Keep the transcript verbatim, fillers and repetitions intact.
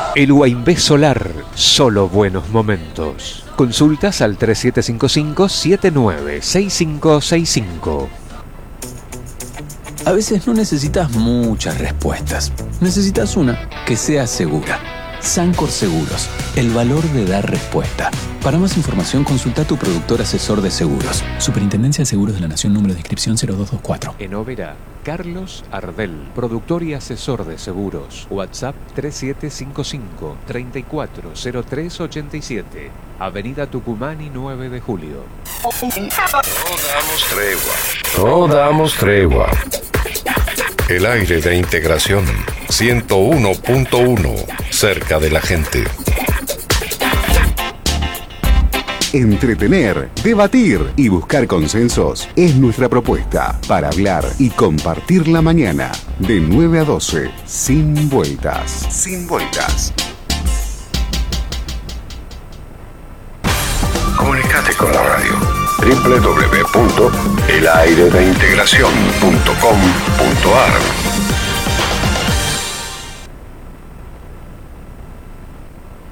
El Huaynvé Solar, solo buenos momentos. Consultas al tres siete cinco cinco, siete nueve seis cinco seis cinco. A veces no necesitas muchas respuestas. Necesitas una que sea segura. Sancor Seguros, el valor de dar respuesta. Para más información, consulta a tu productor asesor de seguros. Superintendencia de Seguros de la Nación, número de inscripción cero dos dos cuatro. En Oberá, Carlos Ardel, productor y asesor de seguros. WhatsApp tres siete cinco cinco, tres cuatro cero tres ocho siete. Avenida Tucumán nueve de julio. No damos tregua. No damos tregua. El aire de integración ciento uno punto uno, cerca de la gente. Entretener, debatir y buscar consensos es nuestra propuesta para hablar y compartir la mañana de nueve a doce, sin vueltas. Sin vueltas. Comunicate con la radio. doble u doble u doble u punto el aire de integración punto com punto a r